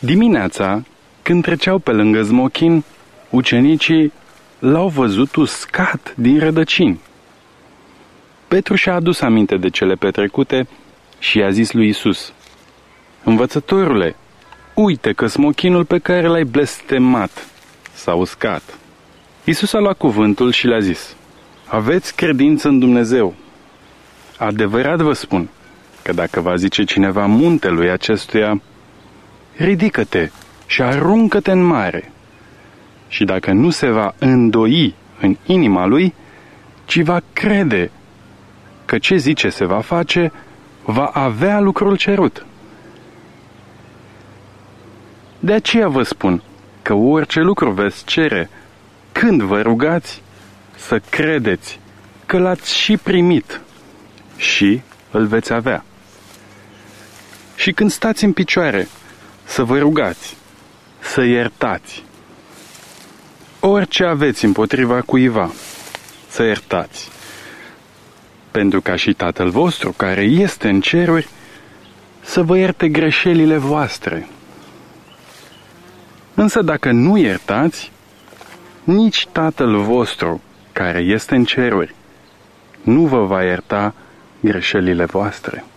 Dimineața, când treceau pe lângă smochin, ucenicii l-au văzut uscat din rădăcini. Petru și-a adus aminte de cele petrecute și i-a zis lui Iisus: Învățătorule, uite că smochinul pe care l-ai blestemat s-a uscat. Iisus a luat cuvântul și le-a zis: Aveți credință în Dumnezeu. Adevărat vă spun că dacă va zice cineva muntelui acestuia: ridică-te și aruncă-te în mare, și dacă nu se va îndoi în inima lui, ci va crede că ce zice se va face, va avea lucrul cerut. De aceea vă spun că orice lucru veți cere când vă rugați, să credeți că l-ați și primit și îl veți avea. Și când stați în picioare, să vă rugați, să iertați. Orice aveți împotriva cuiva, să iertați, pentru ca și Tatăl vostru, care este în ceruri, să vă ierte greșelile voastre. Însă dacă nu iertați, nici Tatăl vostru, care este în ceruri, nu vă va ierta greșelile voastre.